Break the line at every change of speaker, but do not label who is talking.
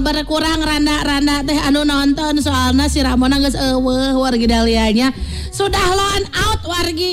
berkurang randa teh anu nonton soalna si Ramona geus eueuh wargi Dalianya sudah loan out wargi